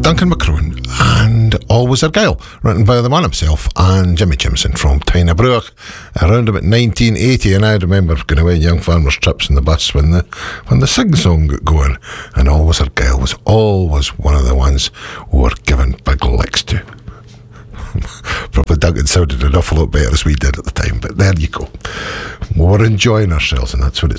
Duncan McCrone and Always Argyll, written by the man himself and Jimmy Jimson from Tyne Brewer around about 1980. And I remember going away on young farmers' trips in the bus when the sing song got going, and Always Argyll was always one of the ones we were given big licks to. Probably Duncan sounded an awful lot better as we did at the time, but there you go. We were enjoying ourselves, and that's what it's